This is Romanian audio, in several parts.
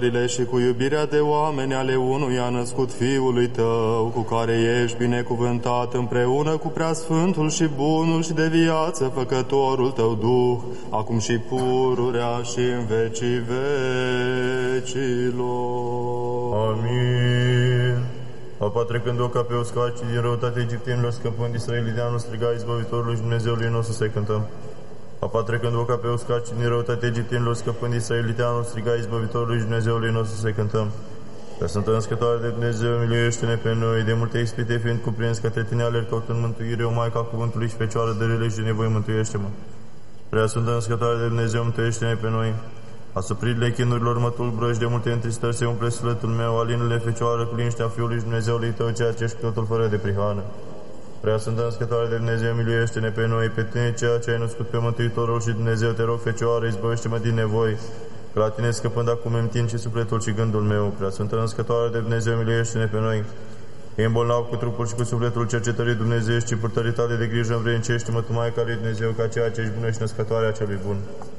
și cu iubirea de oameni ale unuia născut Fiului Tău, cu care ești binecuvântat împreună cu Preasfântul și Bunul și de viață Făcătorul Tău Duh, acum și pururea și în vecii vecilor. Amin. Apa trecând-o ca pe uscaci din răutatea egiptenilor, scăpând israeliteanul, striga izbăvitorului și Dumnezeului nostru să-i cântăm. Apa trecând-o ca pe uscaci din răutatea egiptenilor, scăpând israeliteanul, striga izbăvitorului și Dumnezeului nostru să-i cântăm. Prea Sfântă Născătoare de Dumnezeu, miluiește-ne pe noi, de multe ispite fiind cuprins către tine alerg căutând mântuire, o Maica cuvântului și Fecioară de rele și de nevoi, mântuiește-mă. Prea Sfântă Născătoare de Dumnezeu, mântuiește-ne pe noi. Asupririle chinurilor mă tulbură și de multe întristări se umple sufletul meu, alinele Fecioară cu liniștea Fiului și Dumnezeului Tău, ceea ce ești cu totul fără de prihană. Prea Sfântă Născătoare de Dumnezeu, miluiește-ne pe noi, pe tine, ceea ce ai născut pe Mântuitorul și Dumnezeu, te rog, Fecioară, izbăvește-mă din nevoi, că la tine scăpând acum îmi tin și sufletul și gândul meu. Prea Sfântă Născătoare de Dumnezeu, miluiește-ne pe noi, că e îmbolnav cu trupul și cu sufletul cercetării dumnezeiești și purtării tale de grijă învrednicește-mă tu, Maica lui Dumnezeu, ca ceea ce ești bună și născătoarea celui bun.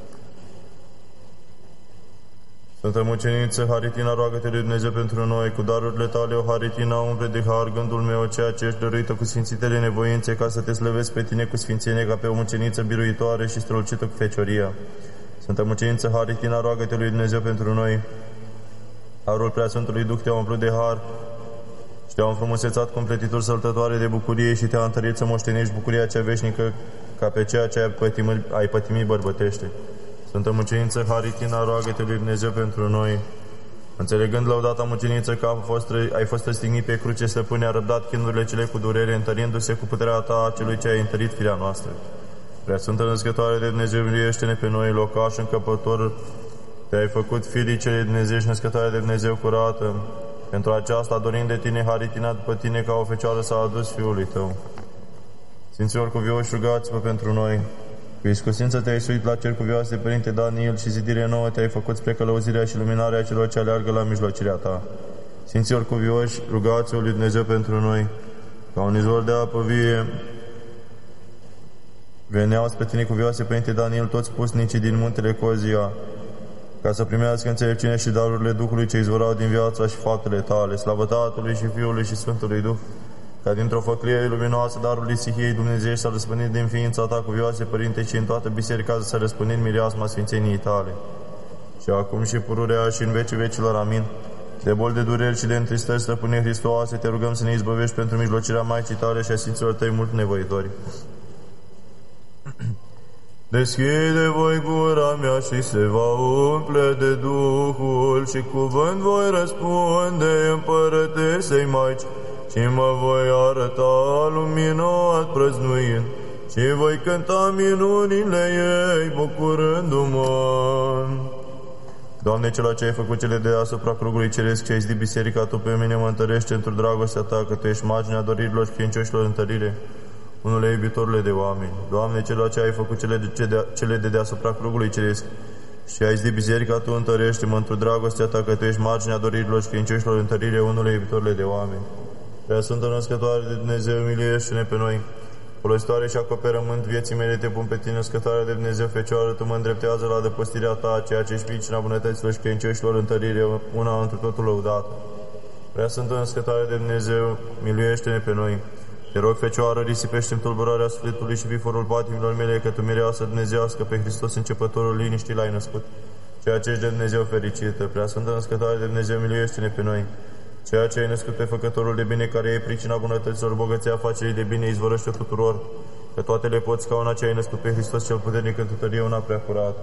Sfântă Muceniță Haritina, roagă-te lui Dumnezeu pentru noi, cu darurile tale, o Haritina, umple de har gândul meu, ceea ce ești dăruită cu sfințitele nevoințe, ca să te slăvesc pe tine cu sfințenie, ca pe o muceniță biruitoare și strălucită cu fecioria. Sfântă Muceniță Haritina, roagă-te lui Dumnezeu pentru noi. Harul Preasfântului Duh te-a umplut de har și te-a înfrumusețat cu împletituri săltătoare de bucurie și te-a întărit să moștenești bucuria cea veșnică, ca pe ceea ce ai pătimit bărbătește. Sfântă Muceniță Haritina, roagă-te lui Dumnezeu pentru noi. Înțelegând lăudata muceniță că ai fost răstignit pe cruce, stăpâne, a răbdat chinurile cele cu durere, întărindu-se cu puterea ta celui ce a întărit firea noastră. Prea Sfântă Născătoare de Dumnezeu, miluiește-ne pe noi, locaș încăpător, te-ai făcut firii cele Dumnezeu și Născătoare de Dumnezeu curată. Pentru aceasta, dorind de tine, Haritina, după tine, ca o fecioară s-a adus Fiului tău. Sfinților cuvioși, rugați-vă pentru noi. Cu iscusință te-ai suit la cer cuvioase, Părinte Daniel, și zidire nouă te-ai făcut spre călăuzirea și luminarea celor ce aleargă la mijlocirea ta. Sfinților cuvioși, rugați-vă lui Dumnezeu pentru noi, ca un izvor de apă vie. Veneau spre tine cuvioase, Părinte Daniel, toți pusnicii din muntele Cozia, ca să primească înțelepciunea și darurile Duhului ce izvorau din viața și faptele tale, slavă Tatălui și Fiului și Sfântului Duh, ca dintr-o făclie luminoasă darul Isihiei Dumnezeu s-a răspândit din ființa ta cuvioase, Părinte, și în toată biserica să se răspândit mireasma sfințeniei tale. Și acum și pururea și în vecii vecilor, amin. De boli, de dureri și de întristări, Stăpâne Hristoase, te rugăm să ne izbăvești pentru mijlocirea Maicii tale și a Sfinților tăi mult nevoitori. Deschide voi gura mea și se va umple de Duhul și cuvânt voi răspunde împărătesei Maici și mă voi arăta luminat prăznuind și voi cânta minunile ei bucurându-mă. Doamne, cela ce ai făcut cele de asupra crugului ceresc și ai zidit biserica, Tu pe mine mă întărește într-o dragostea Ta, că Tu ești marginea doririlor și credincioșilor întărire, unule iubitorule de oameni. Doamne, cela ce ai făcut cele de deasupra crugului ceresc și ai zidit biserica, Tu întărește-mă într-o dragostea Ta, că Tu ești marginea doririlor și credincioșilor întărire, unule iubitorule de oameni. Prea Sfântă Născătoare de Dumnezeu, miluiește-ne pe noi. Folositoare și acoperământ vieții mele te pun pe tine, Născătoare de Dumnezeu, Fecioară, Tu mă îndreptează la adăpostirea Ta, ceea ce ești pricina bunătăților și credincioșilor întărire, una întru totul lăudată. Prea Sfântă Născătoare de Dumnezeu, miluiește-ne pe noi. Te rog, Fecioară, risipește-mi tulburarea sufletului și viforul patimilor mele, că Tu, mireasă dumnezeiască, pe Hristos începătorul liniștii l-ai născut, ceea ce ești de Dumnezeu fericită. Prea Sfântă Născătoare de Dumnezeu, miluiește-ne pe noi. Ceea ce ai născut pe Făcătorul de bine, care e pricina bunătăților, bogăția afacerii de bine, izvorăște tuturor, că toate le poți ca una ce ai născut pe Hristos cel puternic în tutărie, una prea curată.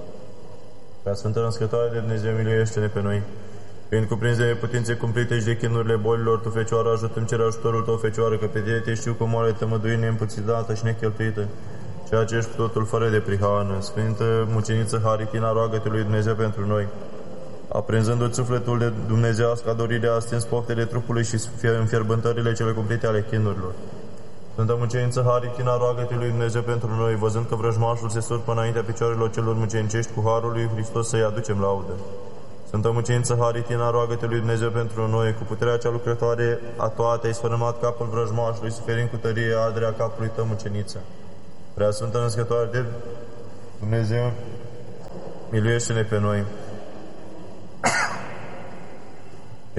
Prea Sfântă Născătoare de Dumnezeu, miluiește-ne pe noi. Prin cuprinse de putințe cumplite și de chinurile bolilor, Tu, Fecioară, ajută-mi, cere ajutorul Tău, Fecioară, că pe tine te știu cu moale tămăduire neîmpuținată și necheltuită, ceea ce ești cu totul fără de prihană. Sfântă Muceniță Haritina, roagă-te lui Dumnezeu pentru noi. Aprinzându-ți sufletul de dumnezeiască dorire, a stins poftele trupului și înfierbântările cele cumplite ale chinurilor. Sfântă Muceniță Haritina, roagă-te lui Dumnezeu pentru noi, văzând că vrăjmașul se surpă înaintea picioarelor celor mucenicești, cu harul lui Hristos să-i aducem laudă. Sfântă Muceniță Haritina, roagă-te lui Dumnezeu pentru noi, cu puterea cea lucrătoare a toate ai sfărâmat capul vrăjmașului, suferind cu tărie adrea capului Tău, Muceniță. Prea Sfântă Născătoare de Dumnezeu, miluiește-ne pe noi.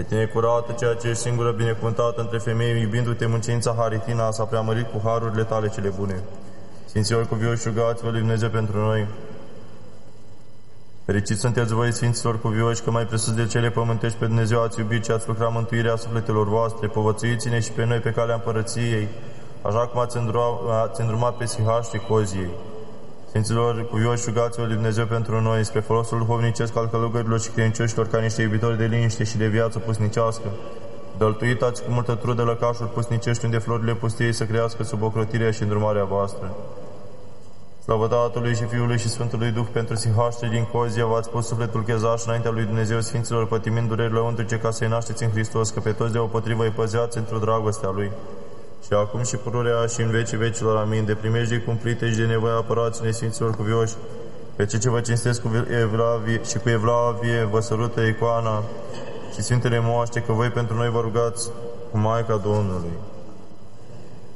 Pe tine curată, ceea ce ești singură binecuvântată între femei, iubindu-te mâncența Haritina, s-a preamărit cu harurile tale cele bune. Sfinților cuvioși, rugați-vă lui Dumnezeu pentru noi. Fericiți sunteți voi, Sfinților cuvioși, că mai presus de cele pământești pe Dumnezeu ați iubit și ați lucrat mântuirea sufletelor voastre. Povățuiți-ne și pe noi pe calea împărăției, așa cum ați îndrumat pe Sihaștii Coziei. Sfinților cuvioși, rugați-vă lui Dumnezeu pentru noi, spre folosul duhovnicesc al călugărilor și credincioșilor, ca niște iubitori de liniște și de viață pusnicească. Dăltuitați cu multă trudă lăcașuri pusnicești, unde florile pustiei să crească sub ocrotirea și îndrumarea voastră. Slavă Tatălui și Fiului și Sfântului Duh, pentru Sihaștii din Cozia v-ați pus sufletul chezaș înaintea lui Dumnezeu, Sfinților, pătimind durerile lăuntrice, ca să-i nașteți în Hristos, că pe toți deopotrivă îi păzeați într-o dragostea Lui. Și acum și pururea și în vecii vecilor. Amin. De primejdii cumplite și de nevoie apărați-ne, Sfinților cuvioși, pe cei ce vă cinstesc cu evlavie și cu evlavie vă sărută icoana și Sfintele moaște, că voi pentru noi vă rugați cu Maica Domnului.